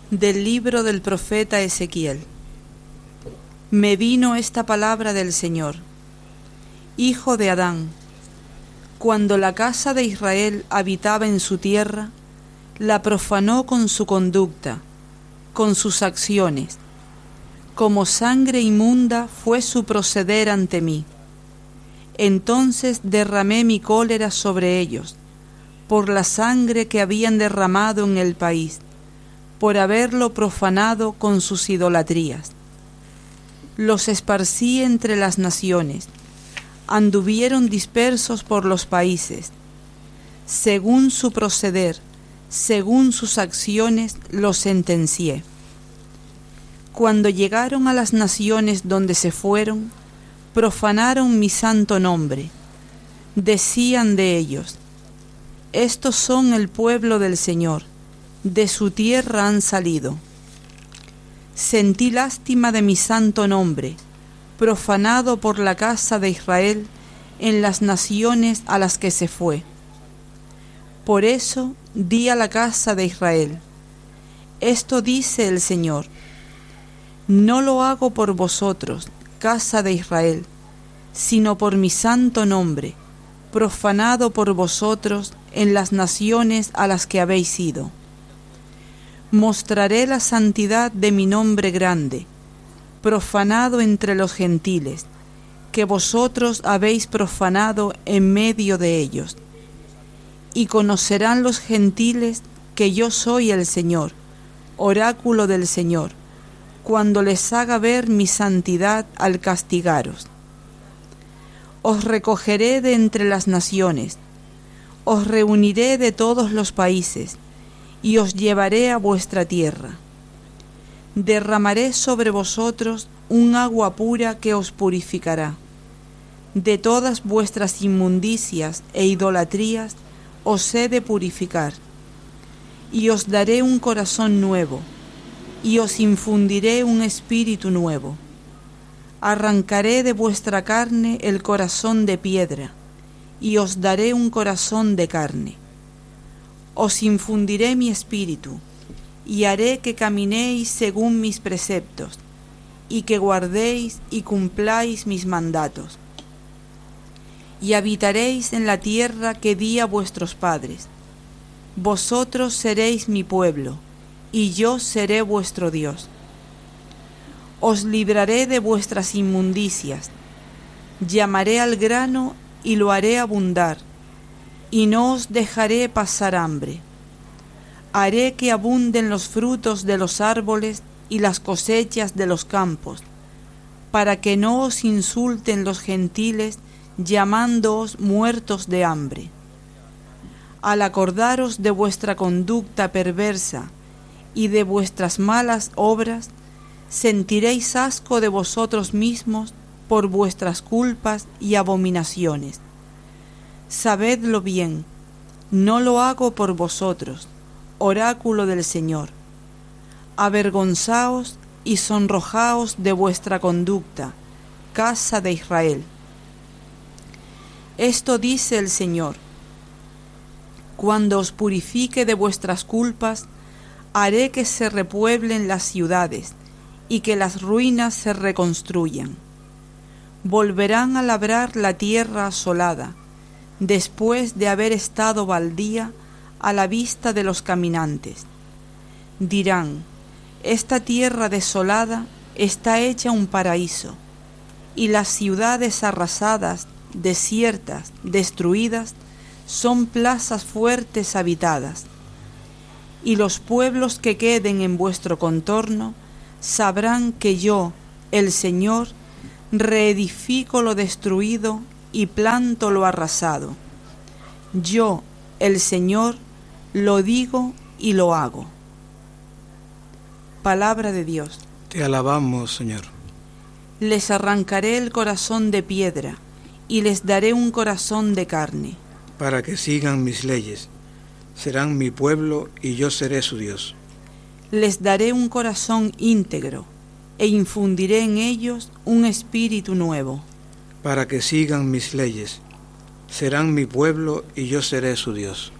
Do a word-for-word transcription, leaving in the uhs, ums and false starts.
Del libro del profeta Ezequiel. Me vino esta palabra del Señor: Hijo de Adán, cuando la casa de Israel habitaba en su tierra, la profanó con su conducta, con sus acciones. Como sangre inmunda fue su proceder ante mí. Entonces derramé mi cólera sobre ellos, por la sangre que habían derramado en el país, por haberlo profanado con sus idolatrías. Los esparcí entre las naciones, anduvieron dispersos por los países. Según su proceder, según sus acciones, los sentencié. Cuando llegaron a las naciones donde se fueron, profanaron mi santo nombre. Decían de ellos: estos son el pueblo del Señor, de su tierra han salido. Sentí lástima de mi santo nombre, profanado por la casa de Israel en las naciones a las que se fue. Por eso di a la casa de Israel: esto dice el Señor: no lo hago por vosotros, casa de Israel, sino por mi santo nombre, profanado por vosotros en las naciones a las que habéis ido. Mostraré la santidad de mi nombre grande, profanado entre los gentiles, que vosotros habéis profanado en medio de ellos. Y conocerán los gentiles que yo soy el Señor, oráculo del Señor, cuando les haga ver mi santidad al castigaros. Os recogeré de entre las naciones, os reuniré de todos los países, y os llevaré a vuestra tierra. Derramaré sobre vosotros un agua pura que os purificará. De todas vuestras inmundicias e idolatrías os he de purificar. Y os daré un corazón nuevo, y os infundiré un espíritu nuevo. Arrancaré de vuestra carne el corazón de piedra, y os daré un corazón de carne. Os infundiré mi espíritu, y haré que caminéis según mis preceptos, y que guardéis y cumpláis mis mandatos. Y habitaréis en la tierra que di a vuestros padres. Vosotros seréis mi pueblo, y yo seré vuestro Dios. Os libraré de vuestras inmundicias, llamaré al grano y lo haré abundar, y no os dejaré pasar hambre. Haré que abunden los frutos de los árboles y las cosechas de los campos, para que no os insulten los gentiles llamándoos muertos de hambre. Al acordaros de vuestra conducta perversa y de vuestras malas obras, sentiréis asco de vosotros mismos por vuestras culpas y abominaciones. Sabedlo bien, no lo hago por vosotros, oráculo del Señor. Avergonzaos y sonrojaos de vuestra conducta, casa de Israel. Esto dice el Señor: cuando os purifique de vuestras culpas, haré que se repueblen las ciudades y que las ruinas se reconstruyan. Volverán a labrar la tierra asolada, después de haber estado baldía a la vista de los caminantes. Dirán: esta tierra desolada está hecha un paraíso, y las ciudades arrasadas, desiertas, destruidas, son plazas fuertes habitadas. Y los pueblos que queden en vuestro contorno sabrán que yo, el Señor, reedifico lo destruido y planto lo arrasado. Yo, el Señor, lo digo y lo hago. Palabra de Dios. Te alabamos, Señor. Les arrancaré el corazón de piedra y les daré un corazón de carne. Para que sigan mis leyes. Serán mi pueblo y yo seré su Dios. Les daré un corazón íntegro e infundiré en ellos un espíritu nuevo. Para que sigan mis leyes. Serán mi pueblo y yo seré su Dios.